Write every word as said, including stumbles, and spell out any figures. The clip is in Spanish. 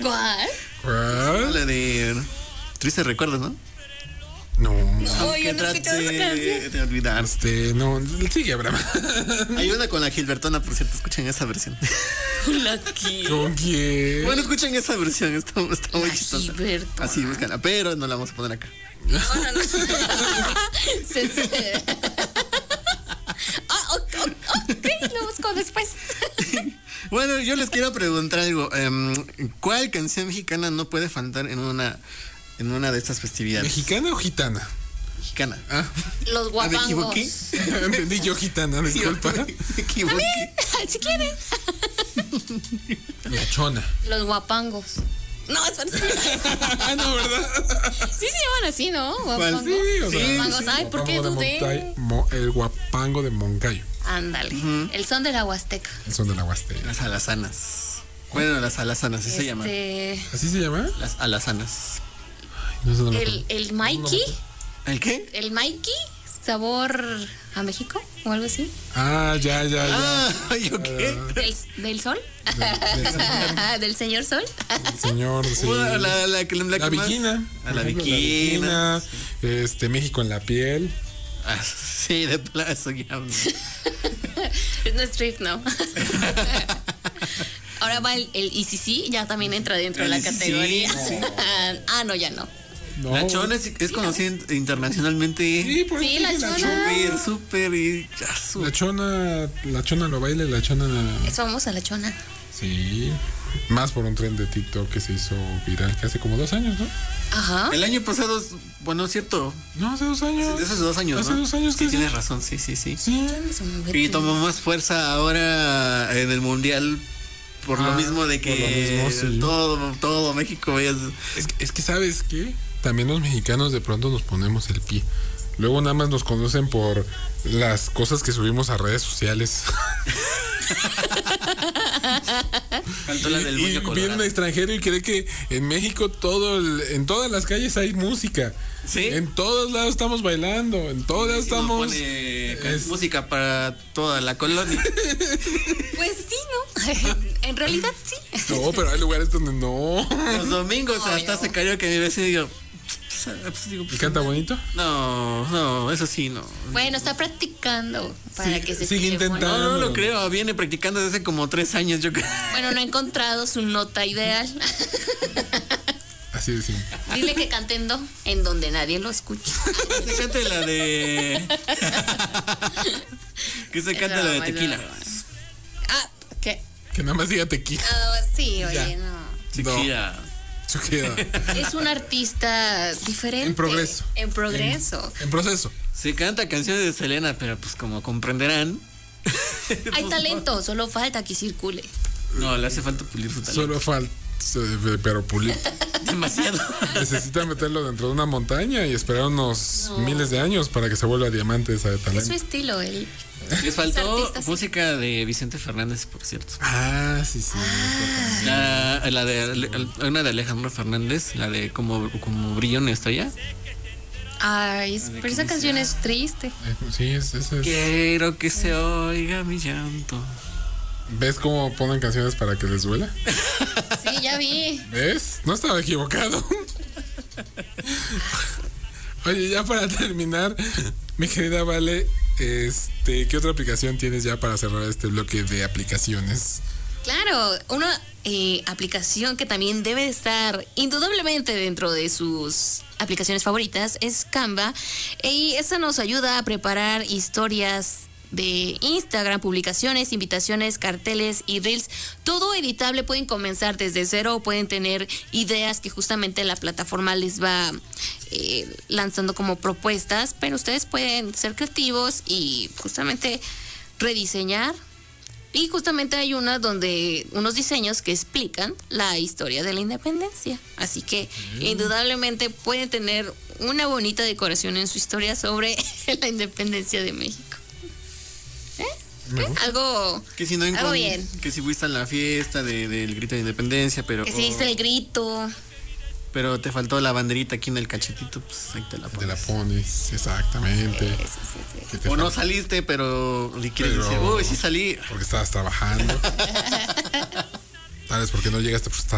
¿Cuál? ¿Cuál? La de Tristes Recuerdos, ¿no? No. No, yo no he escuchado esa canción. de olvidar. Este, no, sigue, Abraham. Hay una con la Gilbertona, por cierto, escuchen esa versión. ¿La qué? ¿Con quién? Bueno, escuchen esa versión, está, está muy La chistosa. Gilbertona. Así, búscala, pero no la vamos a poner acá. No, no, no. Se- se- Ah, ok, ok, ok, lo busco después. Bueno, yo les quiero preguntar algo. em, ¿Cuál canción mexicana no puede faltar en una en una de estas festividades? ¿Mexicana o gitana? Mexicana. Ah, Los ¿Me guapangos. equivoqué? entendí yo gitana, disculpa. Me equivoqué. Si quieren. La chona. Los guapangos. No, es sí. Ah, no, ¿verdad? Sí se llaman así, ¿no? Guapangos. Sí, o sea, Guapangos. Ay, ¿por qué Guapango de dudé? Montay- Mo- el guapango de Moncayo. Ándale. El son de la Huasteca. El son de la Huasteca. Las alazanas. Bueno, las alazanas, así se llama. Este. ¿Así se llama? Las alazanas. No sé, no lo El, el Mikey. ¿El qué? El Mikey. Sabor a México o algo así. Ah, ya, ya, ya. Ah, ¿yo qué? Del, del sol. Del- del señor. Del señor sol. El señor, sí. Una, la, la, que- la, La que más- Viquina. A la por ejemplo, Viquina. La Viquina, este, México en la piel. Ah, sí, de plazo ya. No es strip, no. Ahora va el, el I C C, ya también entra dentro de El la I C C, categoría. sí. Ah, no, ya no. No. La chona es, es conocida internacionalmente. Sí, por Sí, eso la dije chona. Súper, súper y ya su- La chona, la chona lo baila, la chona. Es famosa la chona. Sí. Más por un tren de TikTok que se hizo viral que hace como dos años, ¿no? Ajá. El año pasado, es- bueno, es cierto. No, hace dos años. De esos dos años, Hace ¿no? dos años Sí, que tienes sí. razón, sí, sí, sí. Sí. Y tomó más fuerza ahora en el mundial por lo Ah, mismo de por lo que mismo, sí. todo, todo México veías. Es, es que, ¿sabes qué? También los mexicanos de pronto nos ponemos el pie. Luego nada más nos conocen por las cosas que subimos a redes sociales. Faltó la del Y moño viene un colorado. extranjero y cree que en México todo el- en todas las calles hay música. ¿Sí? En todos lados estamos bailando, en todos lados Sí, no estamos. pone es- música para toda la colonia. Pues sí, ¿no? En realidad sí. No, pero hay lugares donde no. Los domingos Ay, hasta no. se cayó que mi vecino y yo. Pues, pues, digo, ¿Y pues, canta bonito? no, no, eso sí, no. Bueno, está practicando para Sí, que se sigue escuche intentando. No, no bonito. lo creo, viene practicando desde hace como tres años, yo creo. Bueno, no ha encontrado su nota ideal. Así decimos. Dile que cante en do, en donde nadie lo escuche. Que se cante la de. Que se cante Es la de broma, es tequila. broma. Ah, ¿qué? Que nada más diga tequila. Ah, sí, oye, Ya. no. Tequila. Eso queda. Es un artista diferente. En progreso. En progreso. En proceso. Se canta canciones de Selena, pero pues como comprenderán. Hay pues, talento, solo falta que circule. No, le hace falta pulir su talento. Solo falta, pero pulir. Demasiado. Necesita meterlo dentro de una montaña y esperar unos No. miles de años para que se vuelva diamante esa de Es su talento. estilo, él. Les faltó artistas, sí. música de Vicente Fernández, por cierto. Ah, sí, sí. La, la de Ale- una de Alejandro Fernández, la de como, como brilla una estrella. Ay, es- pero esa canción es triste. Eh, Sí, es, es, es- Quiero que se oiga mi llanto. ¿Ves cómo ponen canciones para que les duela? Sí, ya vi. ¿Ves? No estaba equivocado. Oye, ya para terminar, mi querida Vale, este, ¿qué otra aplicación tienes ya para cerrar este bloque de aplicaciones? Claro, una eh, aplicación que también debe estar indudablemente dentro de sus aplicaciones favoritas es Canva, y esta nos ayuda a preparar historias de Instagram, publicaciones, invitaciones, carteles y reels, todo editable. Pueden comenzar desde cero o pueden tener ideas que justamente la plataforma les va eh, lanzando como propuestas, pero ustedes pueden ser creativos y justamente rediseñar. Y justamente hay una donde unos diseños que explican la historia de la independencia. Así que mm. indudablemente pueden tener una bonita decoración en su historia sobre la independencia de México. ¿Eh? ¿Qué? Algo, Que si no algo encon- bien. Que si fuiste a la fiesta de, del grito de independencia, pero. Que se dice el grito. Pero te faltó la banderita aquí en el cachetito, pues ahí te la Te pones. la pones, exactamente. Sí, sí, sí, sí. Que te O no falta, saliste, pero le quieres Pero- decir, uy, sí salí. porque estabas trabajando. ¿Sabes por qué no llegaste? Pues estabas